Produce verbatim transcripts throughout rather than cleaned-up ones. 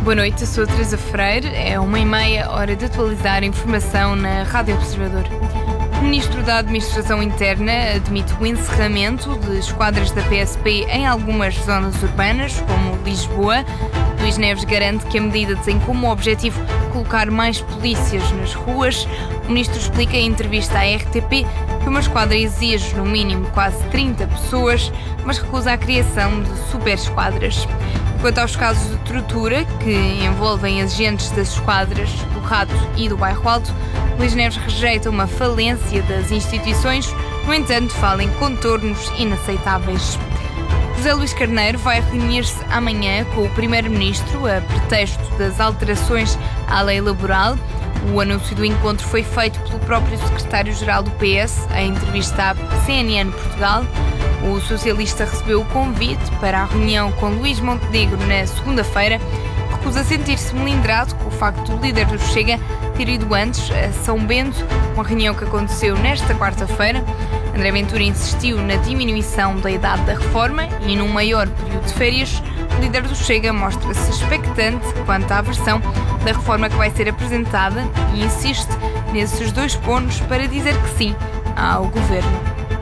Boa noite, eu sou a Teresa Freire. É uma e meia hora de atualizar a informação na Rádio Observador. O Ministro da Administração Interna admite o encerramento de esquadras da P S P em algumas zonas urbanas, como Lisboa. Luís Neves garante que a medida tem como objetivo colocar mais polícias nas ruas. O Ministro explica em entrevista à R T P que uma esquadra exige no mínimo quase trinta pessoas, mas recusa a criação de super esquadras. Quanto aos casos de tortura que envolvem agentes das esquadras do Rato e do Bairro Alto, Luís Neves rejeita uma falência das instituições, no entanto fala em contornos inaceitáveis. José Luís Carneiro vai reunir-se amanhã com o Primeiro-Ministro a pretexto das alterações à lei laboral. O anúncio do encontro foi feito pelo próprio Secretário-Geral do P S em entrevista à C N N Portugal. O socialista recebeu o convite para a reunião com Luís Montenegro na segunda-feira. Recusa sentir-se melindrado com o facto do líder do Chega ter ido antes a São Bento, uma reunião que aconteceu nesta quarta-feira. André Ventura insistiu na diminuição da idade da reforma e num maior período de férias. O líder do Chega mostra-se expectante quanto à versão da reforma que vai ser apresentada e insiste nesses dois pontos para dizer que sim ao governo.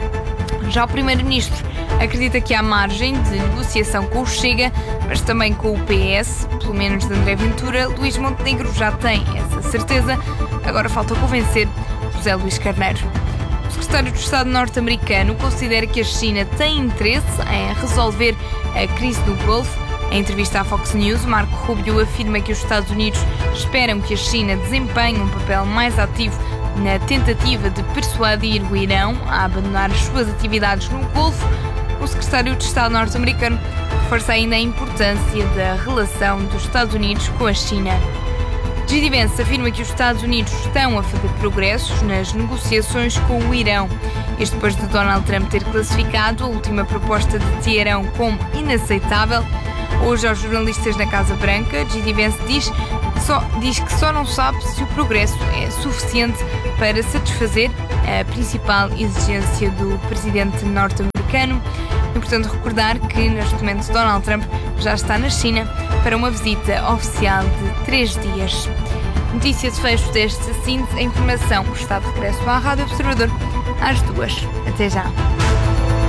Já o Primeiro-Ministro acredita que há margem de negociação com o Chega, mas também com o P S, pelo menos de André Ventura. Luís Montenegro já tem essa certeza, agora falta convencer José Luís Carneiro. O secretário de Estado norte-americano considera que a China tem interesse em resolver a crise do Golfo. Em entrevista à Fox News, Marco Rubio afirma que os Estados Unidos esperam que a China desempenhe um papel mais ativo na tentativa de persuadir o Irão a abandonar as suas atividades no Golfo. O secretário de Estado norte-americano reforça ainda a importância da relação dos Estados Unidos com a China. J D Vance afirma que os Estados Unidos estão a fazer progressos nas negociações com o Irão. Isto depois de Donald Trump ter classificado a última proposta de Teherão como inaceitável. Hoje, aos jornalistas na Casa Branca, J D Vance diz, só, diz que só não sabe se o progresso é suficiente para satisfazer a principal exigência do presidente norte-americano. É importante recordar que, neste momento, Donald Trump já está na China para uma visita oficial de três dias. Notícia de fecho deste síntese. A informação está de regresso à Rádio Observador às duas. Até já.